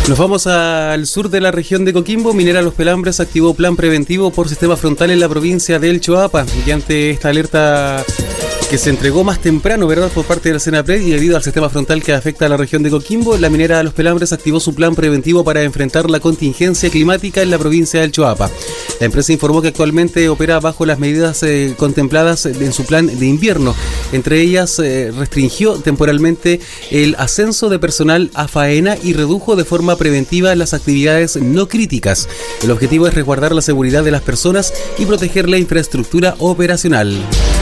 Nos vamos al sur de la región de Coquimbo. Minera Los Pelambres activó plan preventivo por sistema frontal en la provincia del Choapa. Y ante esta alerta que se entregó más temprano, ¿verdad?, por parte del Senapred, y debido al sistema frontal que afecta a la región de Coquimbo, la minera Los Pelambres activó su plan preventivo para enfrentar la contingencia climática en la provincia del Choapa. La empresa informó que actualmente opera bajo las medidas contempladas en su plan de invierno. Entre ellas, restringió temporalmente el ascenso de personal a faena y redujo de forma preventiva las actividades no críticas. El objetivo es resguardar la seguridad de las personas y proteger la infraestructura operacional.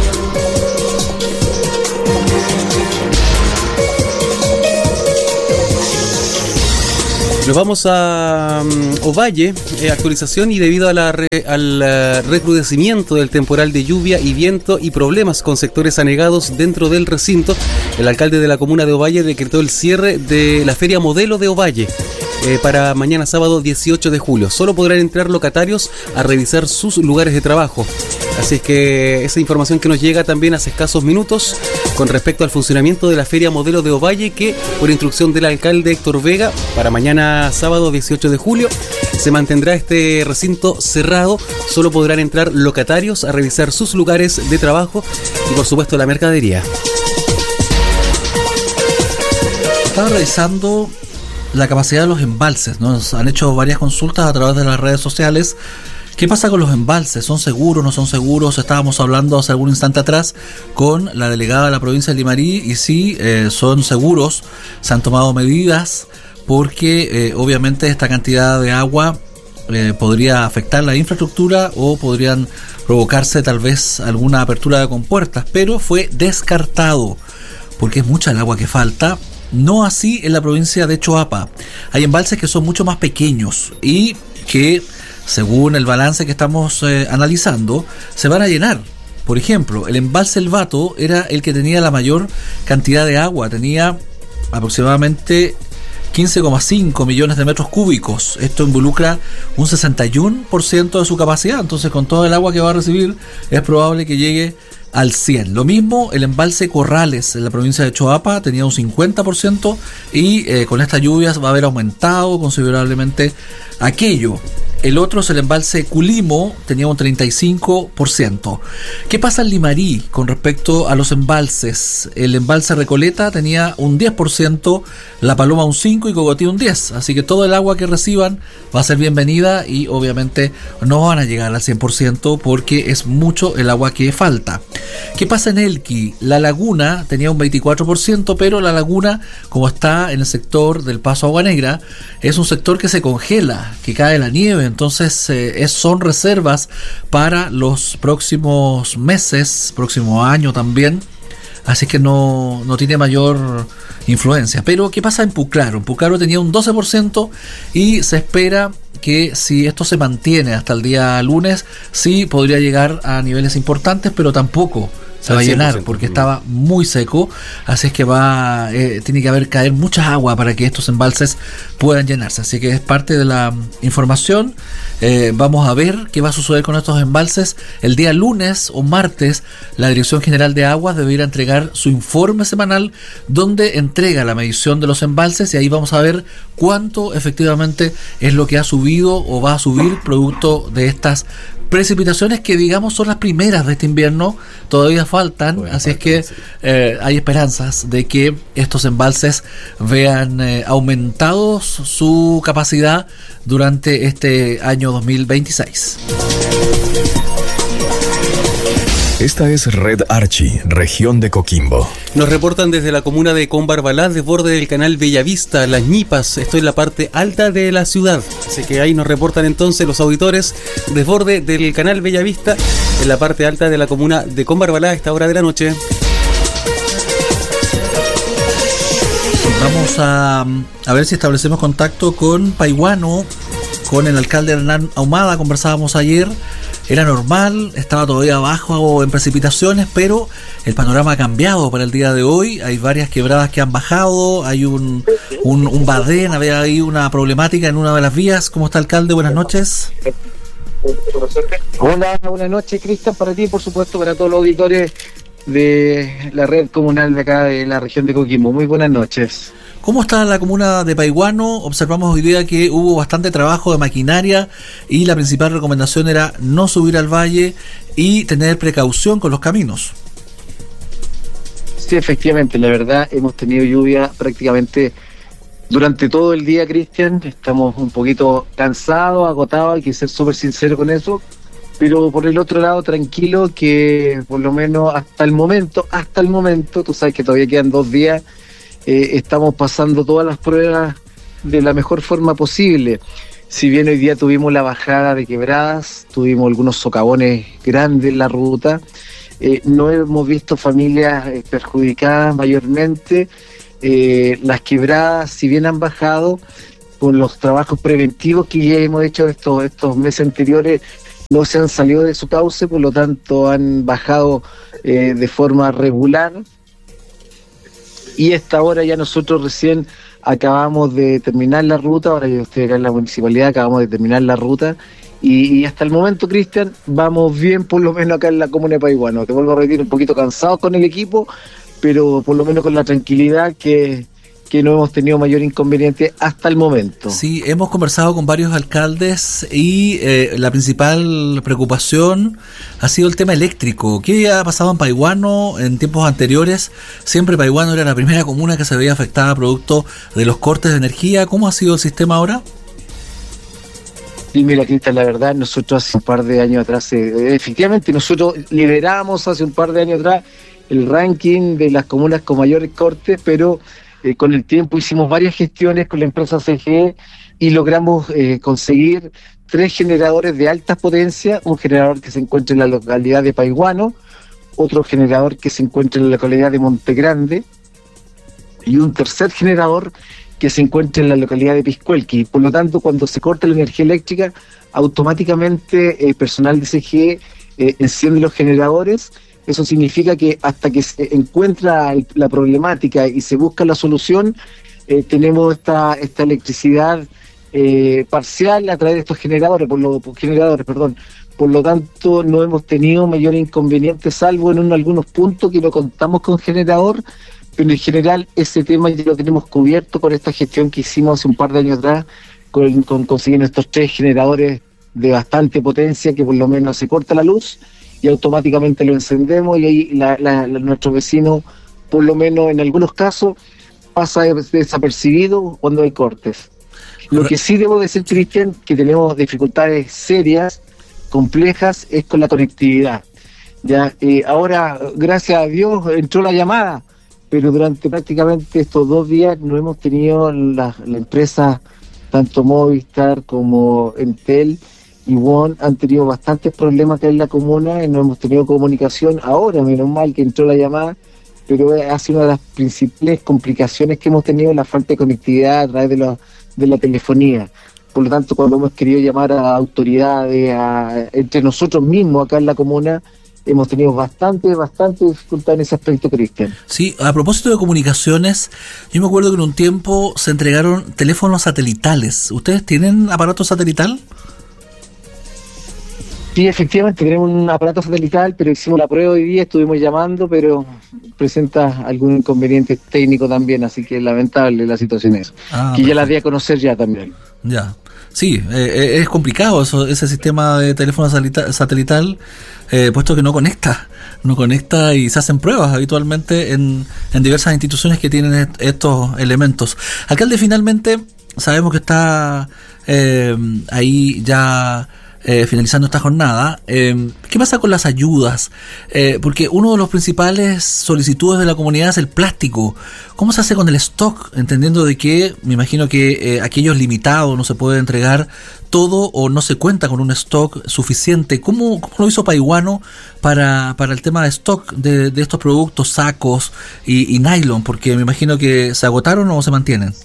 Nos vamos a Ovalle, actualización, y debido a al recrudecimiento del temporal de lluvia y viento y problemas con sectores anegados dentro del recinto, el alcalde de la comuna de Ovalle decretó el cierre de la Feria Modelo de Ovalle para mañana sábado 18 de julio. Solo podrán entrar locatarios a revisar sus lugares de trabajo. Así es que esa información que nos llega también hace escasos minutos con respecto al funcionamiento de la Feria Modelo de Ovalle, que por instrucción del alcalde Héctor Vega, para mañana sábado 18 de julio se mantendrá este recinto cerrado. Solo podrán entrar locatarios a revisar sus lugares de trabajo y por supuesto la mercadería. Estaba revisando la capacidad de los embalses, ¿no? Nos han hecho varias consultas a través de las redes sociales. ¿Qué pasa con los embalses? ¿Son seguros, no son seguros? Estábamos hablando hace algún instante atrás con la delegada de la provincia de Limarí y sí, son seguros. Se han tomado medidas porque obviamente esta cantidad de agua podría afectar la infraestructura o podrían provocarse tal vez alguna apertura de compuertas, pero fue descartado porque es mucha el agua que falta. No así en la provincia de Choapa. Hay embalses que son mucho más pequeños y que, según el balance que estamos analizando, se van a llenar. Por ejemplo, el embalse El Vato era el que tenía la mayor cantidad de agua. Tenía aproximadamente 15,5 millones de metros cúbicos. Esto involucra un 61% de su capacidad. Entonces, con todo el agua que va a recibir, es probable que llegue al 100. Lo mismo el embalse Corrales en la provincia de Choapa tenía un 50% y con estas lluvias va a haber aumentado considerablemente aquello. El otro es el embalse Culimo, tenía un 35%. ¿Qué pasa en Limarí con respecto a los embalses? El embalse Recoleta tenía un 10%, La Paloma un 5% y Cogotí un 10%. Así que todo el agua que reciban va a ser bienvenida y obviamente no van a llegar al 100% porque es mucho el agua que falta. ¿Qué pasa en Elqui? La Laguna tenía un 24%, pero la Laguna, como está en el sector del Paso Agua Negra, es un sector que se congela, que cae la nieve. Entonces son reservas para los próximos meses, próximo año también. Así que no tiene mayor influencia. Pero ¿qué pasa en Puclaro? En Puclaro tenía un 12% y se espera que si esto se mantiene hasta el día lunes, sí podría llegar a niveles importantes, pero tampoco se va a llenar porque estaba muy seco. Así es que tiene que caer mucha agua para que estos embalses puedan llenarse. Así que es parte de la información. Vamos a ver qué va a suceder con estos embalses. El día lunes o martes, la Dirección General de Aguas deberá entregar su informe semanal donde entrega la medición de los embalses y ahí vamos a ver cuánto efectivamente es lo que ha subido o va a subir producto de estas precipitaciones que, digamos, son las primeras de este invierno. Todavía faltan, así es que hay esperanzas de que estos embalses vean aumentados su capacidad durante este año 2026. Esta es Red Archi, región de Coquimbo. Nos reportan desde la comuna de Combarbalá, desborde del canal Bellavista, Las Ñipas. Esto es la parte alta de la ciudad. Así que ahí nos reportan entonces los auditores, desborde del canal Bellavista, en la parte alta de la comuna de Combarbalá a esta hora de la noche. Vamos a ver si establecemos contacto con Paihuano, con el alcalde Hernán Ahumada. Conversábamos ayer. Era normal, estaba todavía bajo en precipitaciones, pero el panorama ha cambiado para el día de hoy. Hay varias quebradas que han bajado, hay un badén, había ahí una problemática en una de las vías. ¿Cómo está, alcalde? Buenas noches. Hola, buenas noches, Cristian, para ti, por supuesto, para todos los auditores de la red comunal de acá de la región de Coquimbo. Muy buenas noches. ¿Cómo está la comuna de Paihuano? Observamos hoy día que hubo bastante trabajo de maquinaria y la principal recomendación era no subir al valle y tener precaución con los caminos. Sí, efectivamente, la verdad hemos tenido lluvia prácticamente durante todo el día, Cristian. Estamos un poquito cansados, agotados, hay que ser súper sincero con eso, pero por el otro lado tranquilo que por lo menos hasta el momento, tú sabes que todavía quedan 2 días, estamos pasando todas las pruebas de la mejor forma posible. Si bien hoy día tuvimos la bajada de quebradas, tuvimos algunos socavones grandes en la ruta, no hemos visto familias perjudicadas mayormente. Las quebradas, si bien han bajado, con los trabajos preventivos que ya hemos hecho estos meses anteriores, no se han salido de su cauce, por lo tanto han bajado de forma regular. Y a esta hora ya nosotros recién acabamos de terminar la ruta, ahora yo estoy acá en la municipalidad, acabamos de terminar la ruta, y hasta el momento, Cristian, vamos bien, por lo menos acá en la comuna de Paihuano. Te vuelvo a repetir, un poquito cansados con el equipo, pero por lo menos con la tranquilidad que no hemos tenido mayor inconveniente hasta el momento. Sí, hemos conversado con varios alcaldes y la principal preocupación ha sido el tema eléctrico. ¿Qué ha pasado en Paihuano en tiempos anteriores? Siempre Paihuano era la primera comuna que se veía afectada producto de los cortes de energía. ¿Cómo ha sido el sistema ahora? Sí, mira, Cristian, la verdad, nosotros hace un par de años atrás, efectivamente, nosotros liberamos hace un par de años atrás el ranking de las comunas con mayores cortes, pero con el tiempo hicimos varias gestiones con la empresa CGE y logramos conseguir 3 generadores de alta potencia, un generador que se encuentra en la localidad de Paihuano, otro generador que se encuentra en la localidad de Montegrande y un tercer generador que se encuentra en la localidad de Piscuelqui. Por lo tanto, cuando se corta la energía eléctrica, automáticamente el personal de CGE enciende los generadores. Eso significa que hasta que se encuentra la problemática y se busca la solución, tenemos esta electricidad parcial a través de estos generadores, Por lo tanto, no hemos tenido mayor inconveniente, salvo en algunos puntos que no contamos con generador, pero en general ese tema ya lo tenemos cubierto por esta gestión que hicimos hace un par de años atrás, con conseguir estos 3 generadores de bastante potencia, que por lo menos se corta la luz y automáticamente lo encendemos, y ahí nuestro vecino, por lo menos en algunos casos, pasa desapercibido cuando hay cortes. Lo que sí debo decir, Cristian, que tenemos dificultades serias, complejas, es con la conectividad. Ya, ahora, gracias a Dios, entró la llamada, pero durante prácticamente estos 2 días no hemos tenido la empresa, tanto Movistar como Entel y WON, han tenido bastantes problemas acá en la comuna y no hemos tenido comunicación. Ahora, menos mal que entró la llamada, pero ha sido una de las principales complicaciones que hemos tenido, la falta de conectividad a través de la telefonía. Por lo tanto, cuando hemos querido llamar a autoridades, entre nosotros mismos acá en la comuna, hemos tenido bastante dificultad en ese aspecto, Cristian. Sí, a propósito de comunicaciones, yo me acuerdo que en un tiempo se entregaron teléfonos satelitales. ¿Ustedes tienen aparato satelital? Sí, efectivamente, tenemos un aparato satelital, pero hicimos la prueba hoy día, estuvimos llamando, pero presenta algún inconveniente técnico también, así que lamentable la situación es. Que ya la di a conocer ya también. Ya, sí, es complicado ese sistema de teléfono satelital, puesto que no conecta y se hacen pruebas habitualmente en diversas instituciones que tienen estos elementos. Alcalde, finalmente, sabemos que está ahí ya finalizando esta jornada. ¿Qué pasa con las ayudas? Porque uno de los principales solicitudes de la comunidad es el plástico. ¿Cómo se hace con el stock? Entendiendo de que, me imagino que aquello es limitado, no se puede entregar todo o no se cuenta con un stock suficiente. ¿Cómo lo hizo Paihuano para el tema de stock de estos productos, sacos y nylon? Porque me imagino que se agotaron o se mantienen.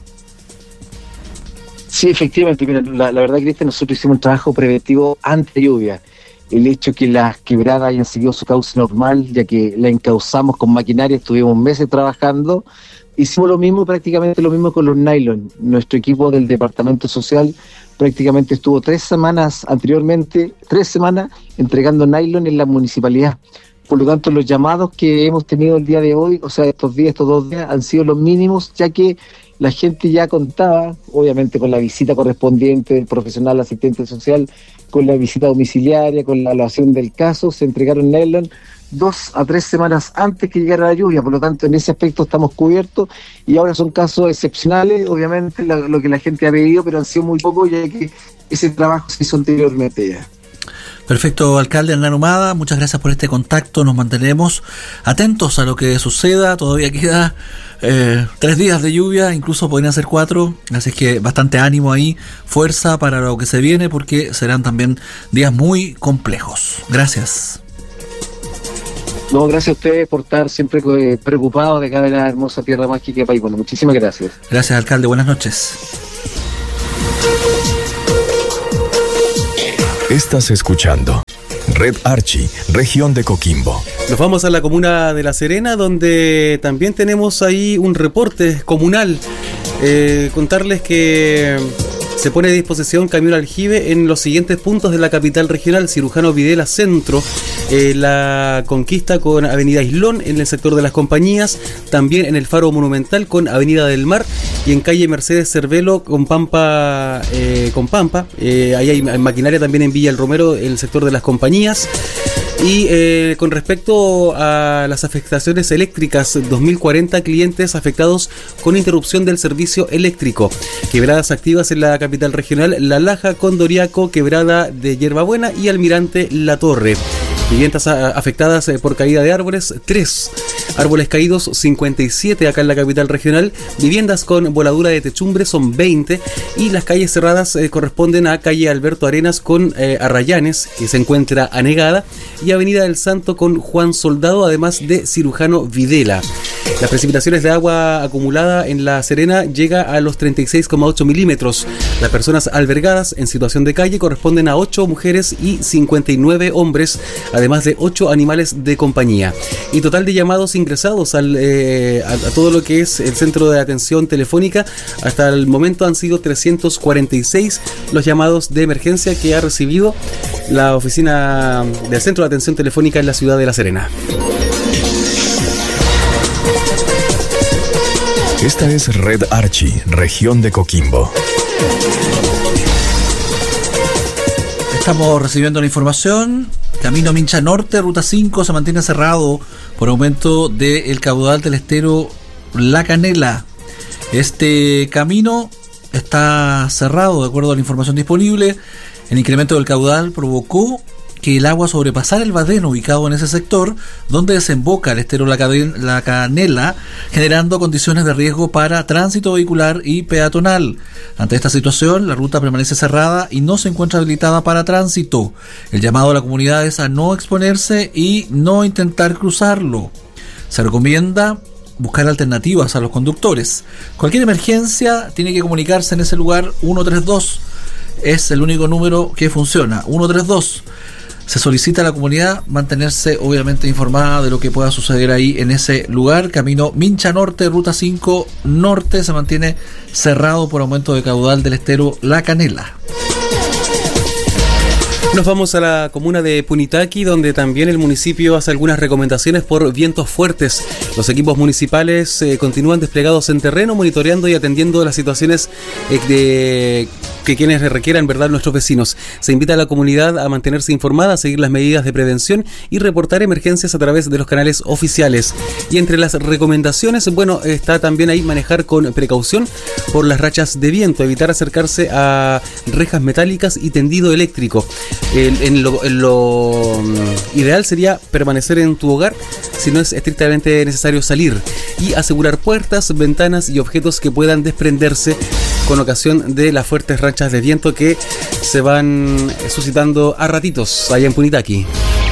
Sí, efectivamente, mira, la verdad, Cristian, nosotros hicimos un trabajo preventivo ante lluvia. El hecho que las quebradas hayan seguido su cauce normal, ya que la encauzamos con maquinaria, estuvimos meses trabajando. Hicimos prácticamente lo mismo con los nylon. Nuestro equipo del departamento social prácticamente estuvo 3 semanas entregando nylon en la municipalidad. Por lo tanto, los llamados que hemos tenido el día de hoy, o sea, estos 2 días, han sido los mínimos, ya que la gente ya contaba, obviamente con la visita correspondiente del profesional asistente social, con la visita domiciliaria, con la evaluación del caso, se entregaron en Neyland 2 a 3 semanas antes que llegara la lluvia, por lo tanto en ese aspecto estamos cubiertos y ahora son casos excepcionales, obviamente lo que la gente ha pedido, pero han sido muy pocos ya que ese trabajo se hizo anteriormente ya. Perfecto, alcalde Hernán Ahumada, muchas gracias por este contacto, nos mantenemos atentos a lo que suceda, todavía queda 3 días de lluvia, incluso podrían ser 4, así que bastante ánimo ahí, fuerza para lo que se viene porque serán también días muy complejos. Gracias. No, gracias a ustedes por estar siempre preocupados de cada la hermosa tierra mágica de país. Bueno, muchísimas gracias. Gracias, alcalde, buenas noches. Estás escuchando Red Archi, región de Coquimbo. Nos vamos a la comuna de La Serena, donde también tenemos ahí un reporte comunal. Contarles que se pone a disposición camión aljibe en los siguientes puntos de la capital regional: Cirujano Videla Centro, La Conquista con Avenida Islón en el sector de las Compañías, también en el Faro Monumental con Avenida del Mar y en calle Mercedes Cervelo con Pampa, ahí hay maquinaria también en Villa El Romero, en el sector de las Compañías. Y con respecto a las afectaciones eléctricas, 2040 clientes afectados con interrupción del servicio eléctrico. Quebradas activas en la capital regional: La Laja, Condoriaco, Quebrada de Hierbabuena y Almirante La Torre. Viviendas afectadas por caída de árboles, 3. Árboles caídos, 57 acá en la capital regional. Viviendas con voladura de techumbre son 20. Y las calles cerradas corresponden a calle Alberto Arenas con Arrayanes, que se encuentra anegada, y Avenida del Santo con Juan Soldado, además de Cirujano Videla. Las precipitaciones de agua acumulada en La Serena llega a los 36,8 milímetros. Las personas albergadas en situación de calle corresponden a 8 mujeres y 59 hombres, además de 8 animales de compañía. Y total de llamados ingresados a todo lo que es el centro de atención telefónica, hasta el momento han sido 346 los llamados de emergencia que ha recibido la oficina del centro de atención telefónica en la ciudad de La Serena. Esta es Red Archi, región de Coquimbo. Estamos recibiendo la información. Camino Mincha Norte, ruta 5, se mantiene cerrado por aumento del caudal del estero La Canela. Este camino está cerrado de acuerdo a la información disponible. El incremento del caudal provocó que el agua sobrepasara el badén ubicado en ese sector, donde desemboca el estero La Canela, generando condiciones de riesgo para tránsito vehicular y peatonal. Ante esta situación, la ruta permanece cerrada y no se encuentra habilitada para tránsito. El llamado a la comunidad es a no exponerse y no intentar cruzarlo. Se recomienda buscar alternativas a los conductores. Cualquier emergencia tiene que comunicarse en ese lugar 132. Es el único número que funciona, 132. Se solicita a la comunidad mantenerse obviamente informada de lo que pueda suceder ahí en ese lugar. Camino Mincha Norte, ruta 5 Norte, se mantiene cerrado por aumento de caudal del estero La Canela. Nos vamos a la comuna de Punitaqui, donde también el municipio hace algunas recomendaciones por vientos fuertes. Los equipos municipales continúan desplegados en terreno, monitoreando y atendiendo las situaciones que quienes requieran, ¿verdad?, nuestros vecinos. Se invita a la comunidad a mantenerse informada, a seguir las medidas de prevención y reportar emergencias a través de los canales oficiales. Y entre las recomendaciones, bueno, está también ahí manejar con precaución por las rachas de viento, evitar acercarse a rejas metálicas y tendido eléctrico. Lo ideal sería permanecer en tu hogar si no es estrictamente necesario salir, y asegurar puertas, ventanas y objetos que puedan desprenderse con ocasión de las fuertes rachas de viento que se van suscitando a ratitos allá en Punitaqui.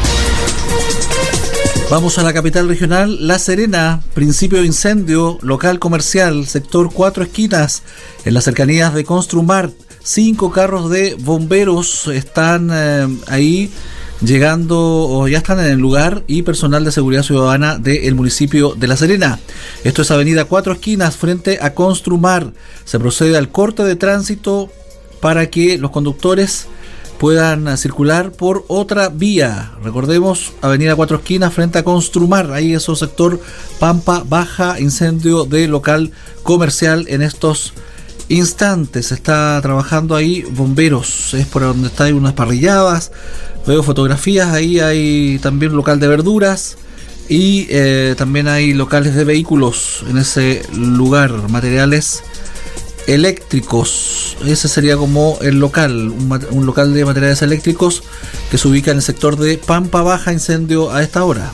Vamos a la capital regional, La Serena. Principio de incendio, local comercial, sector 4 esquinas, en las cercanías de Construmart. 5 carros de bomberos están ahí llegando o ya están en el lugar, y personal de seguridad ciudadana del municipio de La Serena. Esto es avenida 4 esquinas frente a Construmart. Se procede al corte de tránsito para que los conductores puedan circular por otra vía. Recordemos, Avenida Cuatro Esquinas frente a Construmar, ahí es el sector Pampa Baja, incendio de local comercial en estos instantes. Está trabajando ahí bomberos, es por donde está, hay unas parrilladas, veo fotografías, ahí hay también local de verduras y también hay locales de vehículos en ese lugar, materiales eléctricos. Ese sería como el local, un local de materiales eléctricos que se ubica en el sector de Pampa Baja, incendio a esta hora.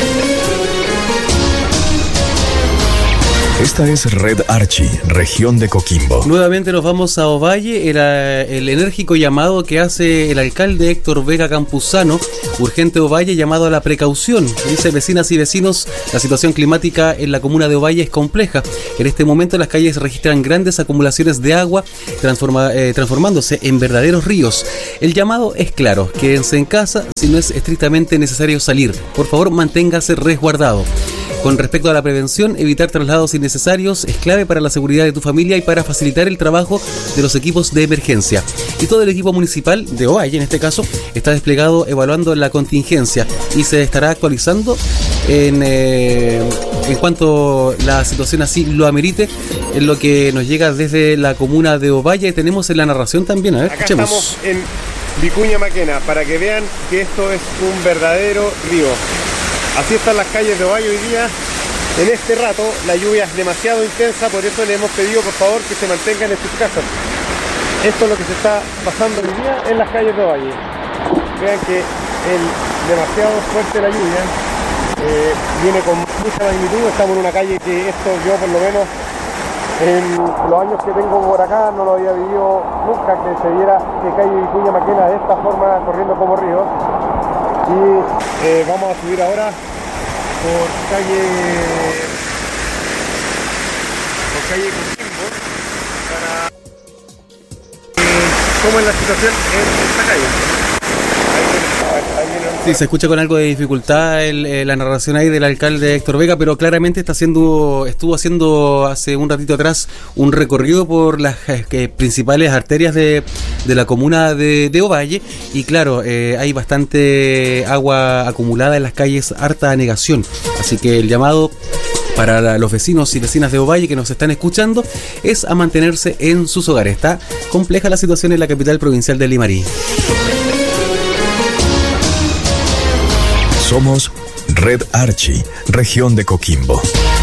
Esta es Red Archie, región de Coquimbo. Nuevamente nos vamos a Ovalle. El enérgico llamado que hace el alcalde Héctor Vega Campuzano, urgente Ovalle, llamado a la precaución. Dice: vecinas y vecinos, la situación climática en la comuna de Ovalle es compleja. En este momento las calles registran grandes acumulaciones de agua, transformándose en verdaderos ríos. El llamado es claro: quédense en casa si no es estrictamente necesario salir. Por favor, manténgase resguardado. Con respecto a la prevención, evitar traslados innecesarios es clave para la seguridad de tu familia y para facilitar el trabajo de los equipos de emergencia. Y todo el equipo municipal de Ovalle, en este caso, está desplegado evaluando la contingencia y se estará actualizando en cuanto la situación así lo amerite, en lo que nos llega desde la comuna de Ovalle. Tenemos en la narración también, a ver, acá escuchemos. Estamos en Vicuña Maquena, para que vean que esto es un verdadero río. Así están las calles de Ovalle hoy día. En este rato la lluvia es demasiado intensa, por eso le hemos pedido por favor que se mantengan en sus casas. Esto es lo que se está pasando hoy día en las calles de Ovalle. Vean que es demasiado fuerte la lluvia, viene con mucha magnitud. Estamos en una calle que esto yo por lo menos en los años que tengo por acá no lo había vivido nunca, que se viera que calle Vicuña Maquena de esta forma corriendo como río. Y vamos a subir ahora por calle Coquimbo para cómo es la situación en esta calle. Sí, se escucha con algo de dificultad la narración ahí del alcalde Héctor Vega, pero claramente estuvo haciendo hace un ratito atrás un recorrido por las principales arterias de la comuna de Ovalle, y claro, hay bastante agua acumulada en las calles, harta anegación, así que el llamado para los vecinos y vecinas de Ovalle que nos están escuchando es a mantenerse en sus hogares. Está compleja la situación en la capital provincial de Limarí. Somos Red Archie, región de Coquimbo.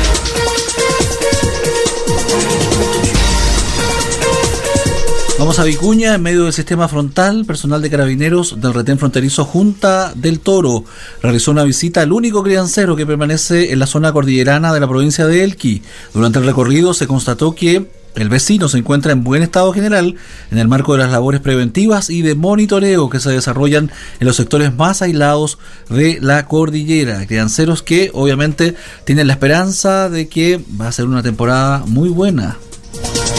Vamos a Vicuña. En medio del sistema frontal, personal de carabineros del retén fronterizo Junta del Toro realizó una visita al único criancero que permanece en la zona cordillerana de la provincia de Elqui. Durante el recorrido se constató que el vecino se encuentra en buen estado general en el marco de las labores preventivas y de monitoreo que se desarrollan en los sectores más aislados de la cordillera. Crianceros que obviamente tienen la esperanza de que va a ser una temporada muy buena.